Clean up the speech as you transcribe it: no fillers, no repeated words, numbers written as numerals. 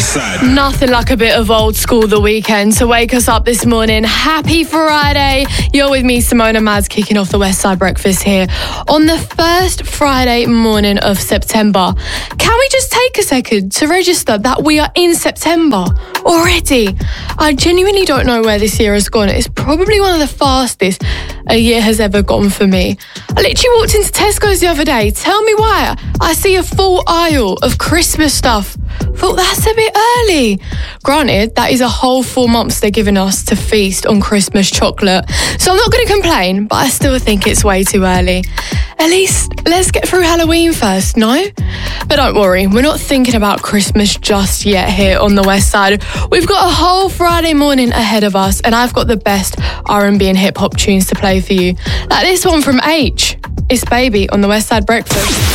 West Side. Nothing like a bit of old school the weekend to wake us up this morning. Happy Friday. You're with me, Simona Maz, kicking off the West Side Breakfast here on the first Friday morning of September. Can we just take a second to register that we are in September already? I genuinely don't know where this year has gone. It's probably one of the fastest a year has ever gone for me. I literally walked into Tesco's the other day. Tell me why. I see a full aisle of Christmas stuff. Thought that's a bit early. Granted, that is a whole 4 months they're giving us to feast on Christmas chocolate. So I'm not going to complain, but I still think it's way too early. At least let's get through Halloween first, no? But don't worry, we're not thinking about Christmas just yet here on the West Side. We've got a whole Friday morning ahead of us, and I've got the best R&B and hip-hop tunes to play for you. Like this one from H. It's Baby on the West Side Breakfast.